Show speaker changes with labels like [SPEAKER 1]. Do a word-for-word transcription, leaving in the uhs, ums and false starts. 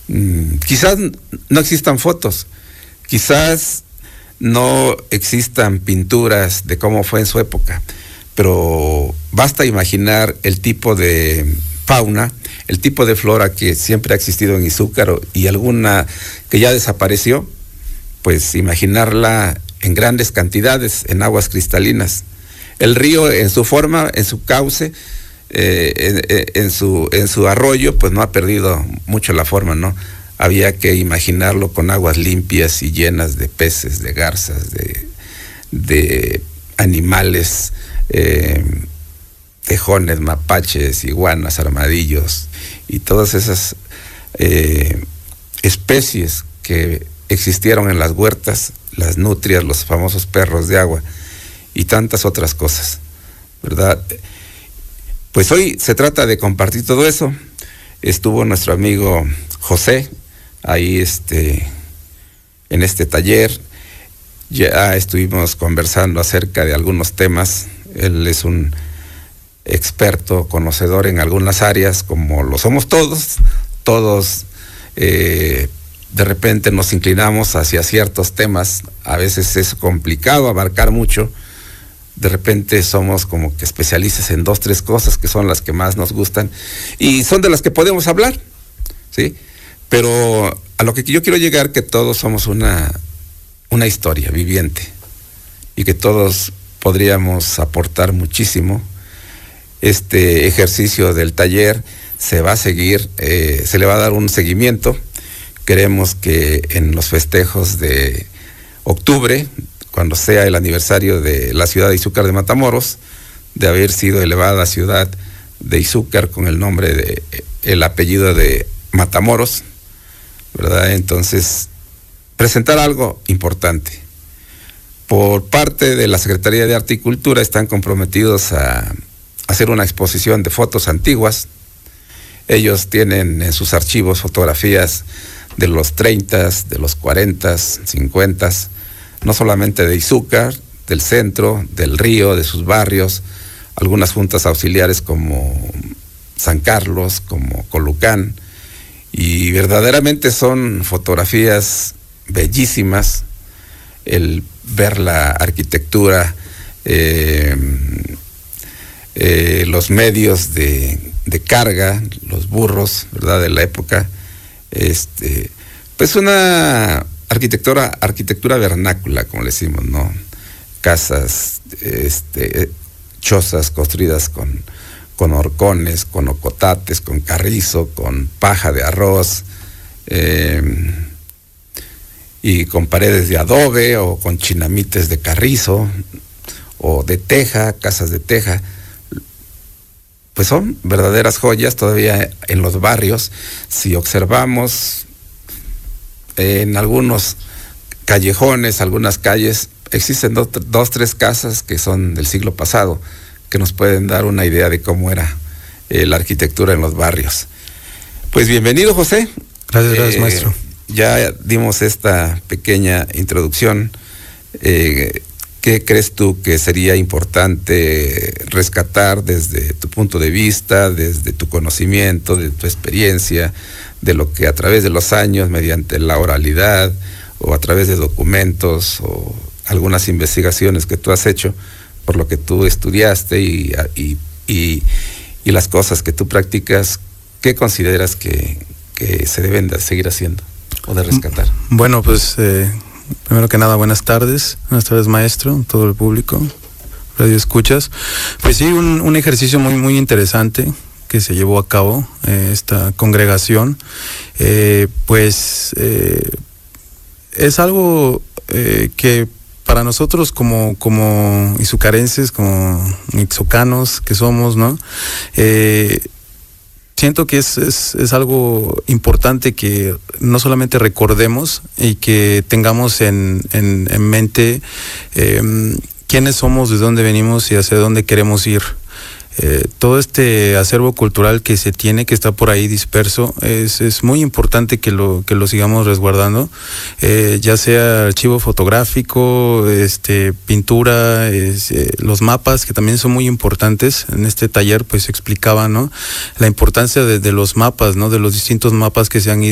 [SPEAKER 1] Mm, quizás no existan fotos, quizás no existan pinturas de cómo fue en su época, pero basta imaginar el tipo de fauna, el tipo de flora que siempre ha existido en Izúcar y alguna que ya desapareció, pues imaginarla en grandes cantidades, en aguas cristalinas. El río en su forma, en su cauce, eh, en, en, su, en su arroyo, pues no ha perdido mucho la forma, ¿no? Había que imaginarlo con aguas limpias y llenas de peces, de garzas, de, de animales, eh, tejones, mapaches, iguanas, armadillos y todas esas eh, especies que existieron en las huertas, las nutrias, los famosos perros de agua y tantas otras cosas, ¿verdad? Pues hoy se trata de compartir todo eso. Estuvo nuestro amigo José ahí este, en este taller. Ya estuvimos conversando acerca de algunos temas. Él es un experto, conocedor en algunas áreas, como lo somos todos. Todos eh, de repente nos inclinamos hacia ciertos temas. A veces es complicado abarcar mucho. De repente somos como que especialistas en dos, tres cosas que son las que más nos gustan y son de las que podemos hablar, ¿sí? Pero a lo que yo quiero llegar, que todos somos una, una historia viviente y que todos podríamos aportar muchísimo. Este ejercicio del taller se va a seguir, eh, se le va a dar un seguimiento. Queremos que en los festejos de octubre, cuando sea el aniversario de la ciudad de Izúcar de Matamoros, de haber sido elevada ciudad de Izúcar con el nombre de, el apellido de Matamoros, ¿verdad? Entonces, presentar algo importante. Por parte de la Secretaría de Arte y Cultura están comprometidos a hacer una exposición de fotos antiguas. Ellos tienen en sus archivos fotografías de los treintas, de los cuarentas, cincuentas, no solamente de Izúcar, del centro, del río, de sus barrios, algunas juntas auxiliares como San Carlos, como Colucán, y verdaderamente son fotografías bellísimas. El ver la arquitectura, eh, eh, los medios de, de carga, los burros, ¿verdad?, de la época, este, pues una arquitectura, arquitectura vernácula, como le decimos, ¿no? Casas, este, chozas construidas con, con horcones, con ocotates, con carrizo, con paja de arroz, eh, y con paredes de adobe o con chinamites de carrizo o de teja, casas de teja. Pues son verdaderas joyas todavía en los barrios. Si observamos en algunos callejones, algunas calles, existen dos, dos, tres casas que son del siglo pasado, que nos pueden dar una idea de cómo era eh, la arquitectura en los barrios. Pues bienvenido, José.
[SPEAKER 2] Gracias, gracias,
[SPEAKER 1] eh,
[SPEAKER 2] maestro.
[SPEAKER 1] Ya dimos esta pequeña introducción. Eh, ¿Qué crees tú que sería importante rescatar desde tu punto de vista, desde tu conocimiento, de tu experiencia, de lo que a través de los años, mediante la oralidad o a través de documentos o algunas investigaciones que tú has hecho, por lo que tú estudiaste y, y, y, y las cosas que tú practicas, ¿qué consideras que, que se deben de seguir haciendo o de rescatar?
[SPEAKER 2] Bueno, pues eh, primero que nada, buenas tardes, buenas tardes, maestro, todo el público, radio escuchas. Pues sí, un, un ejercicio muy, muy interesante que se llevó a cabo, eh, esta congregación, eh, pues eh, es algo eh, que para nosotros como, como izucarenses, como ixocanos que somos, ¿no? Eh, siento que es, es, es algo importante que no solamente recordemos y que tengamos en, en, en mente eh, quiénes somos, de dónde venimos y hacia dónde queremos ir. Eh, todo este acervo cultural que se tiene, que está por ahí disperso, es, es muy importante que lo, que lo sigamos resguardando, eh, ya sea archivo fotográfico, este, pintura, es, eh, los mapas, que también son muy importantes. En este taller pues se explicaba, ¿no?, la importancia de, de los mapas, ¿no?, de los distintos mapas que se han ido